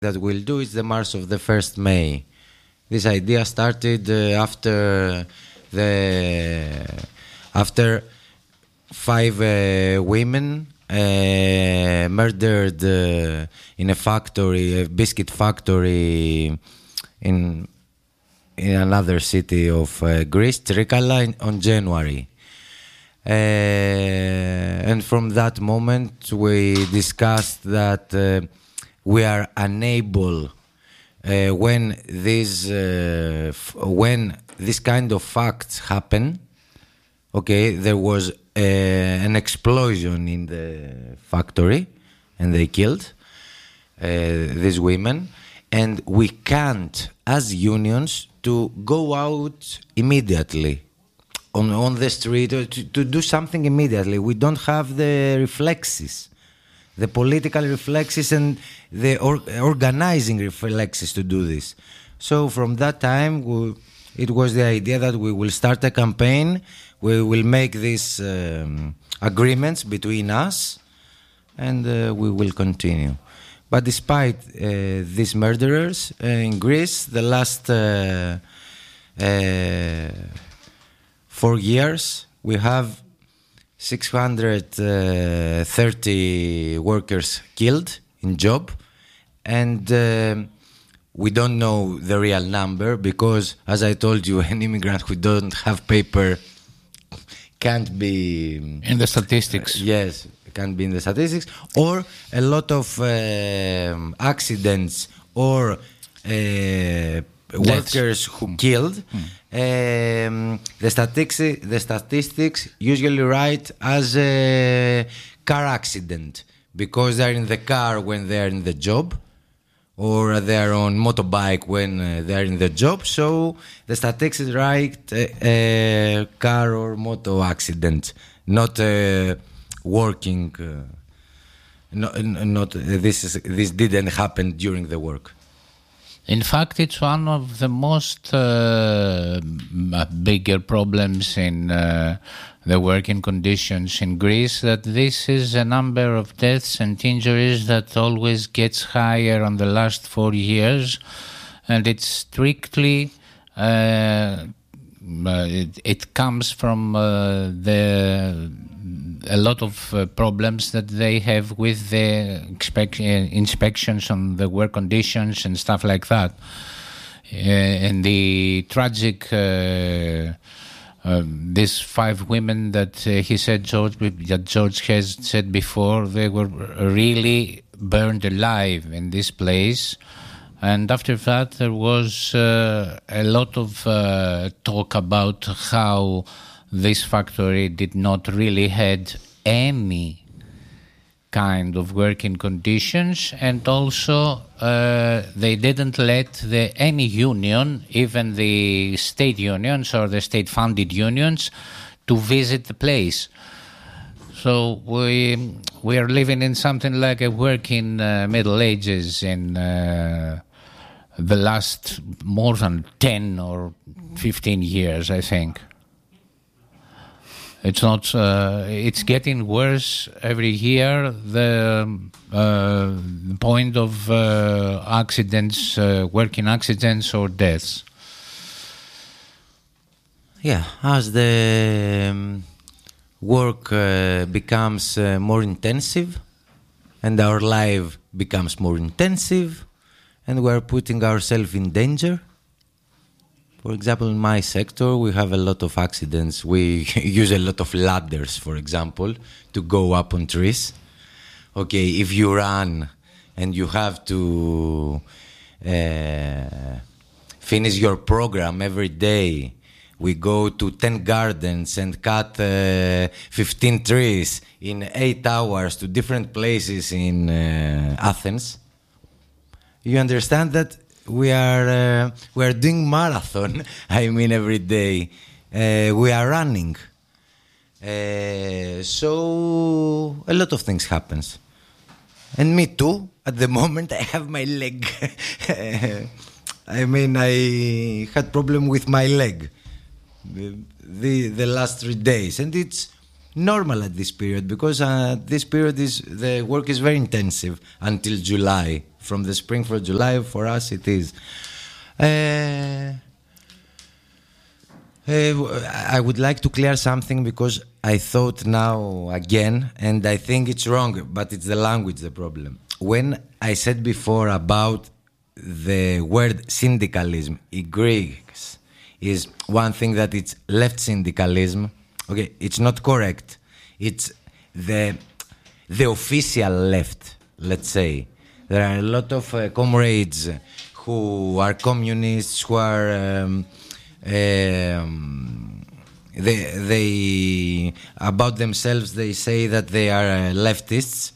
that we'll do is the March of the 1st May. This idea started after 5 women murdered in a factory, a biscuit factory in another city of Greece, Trikala, on January. And from that moment we discussed that we are unable when this kind of facts happen. Okay, there was an explosion in the factory and they killed these women, and we can't as unions to go out immediately on the street to do something immediately. We don't have the reflexes, the political reflexes and the organizing reflexes to do this. So from that time it was the idea that we will start a campaign. We will make these agreements between us, and we will continue. But despite these murderers in Greece, the last 4 years, we have 630 workers killed in job, and we don't know the real number because, as I told you, an immigrant who don't have paper can't be in the statistics. Yes, can't be in the statistics. Or a lot of accidents or workers who killed. The statistics usually write as a car accident because they're in the car when they're in the job, or they're on motorbike when they're in the job. So the statistics write car or moto accident, not working. Not this didn't happen during the work. In fact, it's one of the most bigger problems in the working conditions in Greece, that this is a number of deaths and injuries that always gets higher on the last 4 years, and it's strictly it comes from a lot of problems that they have with the inspections on the work conditions and stuff like that. And the tragic, these 5 women that he said, George has said before, they were really burned alive in this place. And after that, there was a lot of talk about how this factory did not really had any kind of working conditions, and also they didn't let any union, even the state unions or the state-funded unions, to visit the place. So we are living in something like a working Middle Ages in the last more than 10 or 15 years, I think. It's not. It's getting worse every year. The point of accidents, working accidents or deaths. Yeah, as the work becomes more intensive, and our life becomes more intensive, and we are putting ourselves in danger. For example, in my sector, we have a lot of accidents. We use a lot of ladders, for example, to go up on trees. Okay, if you run and you have to finish your program every day, we go to 10 gardens and cut 15 trees in 8 hours to different places in Athens. You understand that we are doing marathon. I mean, every day we are running. So a lot of things happens, and me too. At the moment, I have my leg. I mean, I had problem with my leg the last 3 days, and it's normal at this period, because this period the work is very intensive until July. From the spring for July, for us it is. I would like to clear something, because I thought now again, and I think it's wrong, but it's the language the problem. When I said before about the word syndicalism in Greek is one thing, that it's left syndicalism. Okay, it's not correct. It's the official left, let's say. There are a lot of comrades who are communists, who are they about themselves, they say that they are leftists.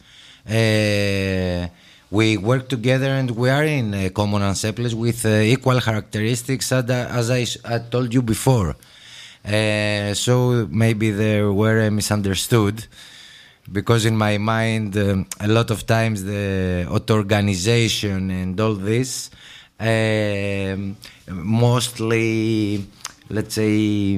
We work together and we are in common ensembles with equal characteristics, as I told you before. So maybe they were misunderstood, because in my mind a lot of times the auto-organization and all this, mostly, let's say,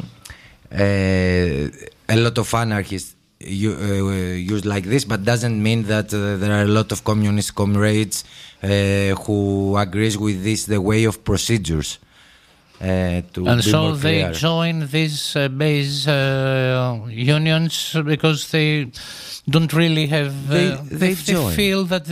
a lot of anarchists used like this, but doesn't mean that there are a lot of communist comrades who agrees with this, the way of procedures. And so they join these base unions because they don't really have. They feel that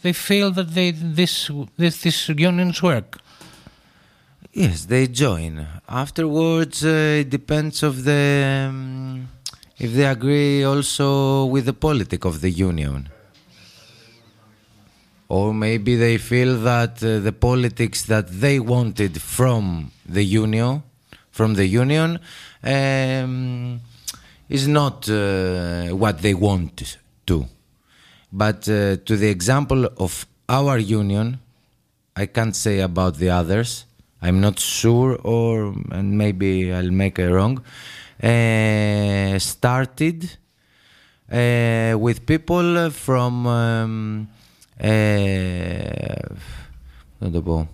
these unions work. Yes, they join. Afterwards, it depends of the if they agree also with the politics of the union. Or maybe they feel that the politics that they wanted from the union, is not what they want to. But to the example of our union, I can't say about the others. I'm not sure, and maybe I'll make it wrong. Started with people from. Να το πω.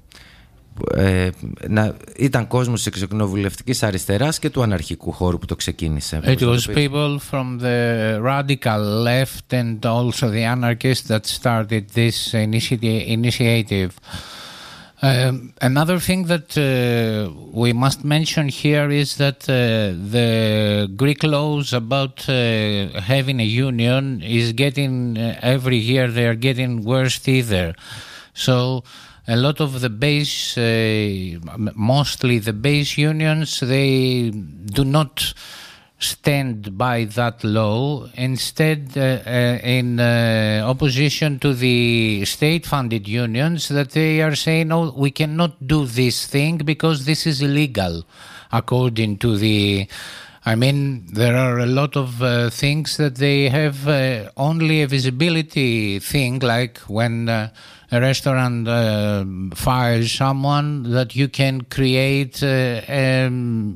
Ήταν κόσμος της εξοκοινοβουλευτικής αριστεράς και του αναρχικού χώρου που το ξεκίνησε. It was people from the radical left and also the anarchists that started this initiative. Another thing that we must mention here is that the Greek laws about having a union is getting every year they are getting worse either. So a lot of the base, mostly the base unions, they do not stand by that law. Instead, in opposition to the state-funded unions, that they are saying, "No, we cannot do this thing because this is illegal," according to the. I mean, there are a lot of things that they have only a visibility thing, like when a restaurant fires someone, that you can create a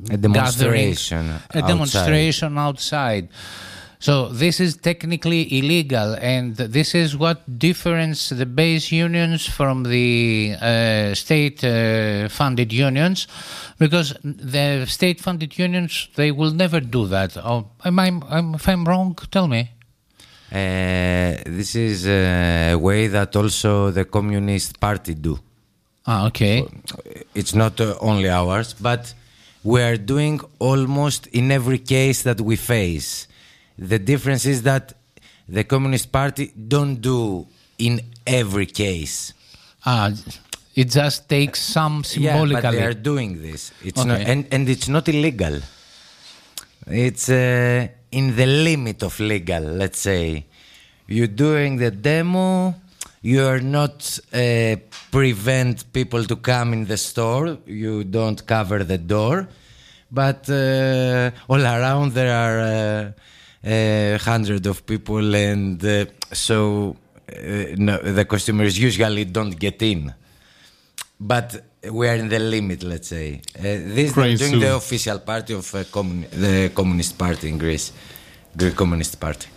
demonstration outside. So this is technically illegal, and this is what differentiates the base unions from the state-funded unions, because the state-funded unions, they will never do that. If I'm wrong, tell me. This is a way that also the Communist Party do. Okay. So it's not only ours, but we are doing almost in every case that we face. The difference is that the Communist Party don't do in every case. It just takes some symbolically. Yeah, but they are doing this. It's okay. Not, and it's not illegal. It's in the limit of legal, let's say. You're doing the demo, you are not prevent people to come in the store, you don't cover the door, but all around there are hundreds of people, and so no, the customers usually don't get in. But we are in the limit, let's say. This is doing the official party of the Communist Party in Greece, Greek Communist Party.